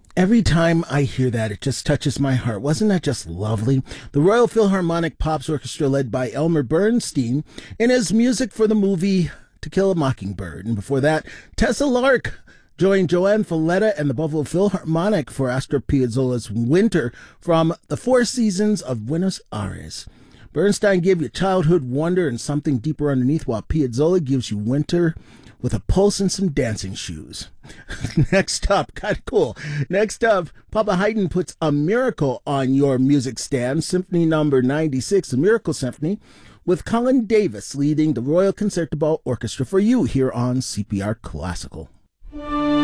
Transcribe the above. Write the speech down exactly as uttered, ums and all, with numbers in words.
Every time I hear that, it just touches my heart. Wasn't that just lovely? The Royal Philharmonic Pops Orchestra, led by Elmer Bernstein, in his music for the movie To Kill a Mockingbird. And before that, Tessa Lark joined Joanne Falletta and the Buffalo Philharmonic for Astor Piazzolla's Winter from The Four Seasons of Buenos Aires. Bernstein gave you childhood wonder and something deeper underneath, while Piazzolla gives you winter with a pulse and some dancing shoes. Next up, kind of cool. Next up, Papa Haydn puts A Miracle on your music stand, Symphony Number ninety-six, A Miracle Symphony, with Colin Davis leading the Royal Concertgebouw Orchestra for you here on C P R Classical.